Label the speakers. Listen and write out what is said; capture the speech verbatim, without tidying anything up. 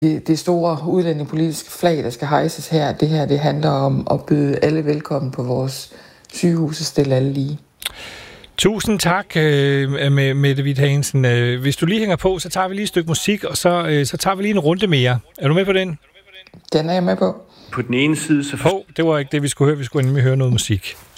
Speaker 1: det store udlændingepolitiske flag, der skal hejses her. Det her, det handler om at byde alle velkommen på vores sygehus og stille alle lige.
Speaker 2: Tusind tak, med Mette Hvidt Haagensen. Hvis du lige hænger på, så tager vi lige et stykke musik, og så, så tager vi lige en runde mere. Er du med på den?
Speaker 1: Den er jeg med på.
Speaker 3: På den ene side så...
Speaker 2: Hov, det var ikke det, vi skulle høre. Vi skulle endelig høre noget musik.